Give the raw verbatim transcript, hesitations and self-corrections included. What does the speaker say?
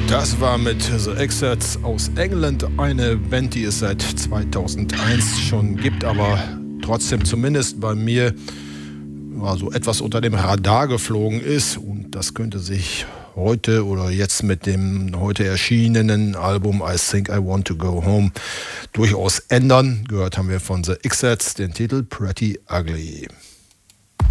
Das war mit The Exits aus England, eine Band, die es seit zweitausendeins schon gibt, aber trotzdem zumindest bei mir also etwas unter dem Radar geflogen ist, und das könnte sich heute oder jetzt mit dem heute erschienenen Album I Think I Want to Go Home durchaus ändern. Gehört haben wir von The Exits den Titel Pretty Ugly.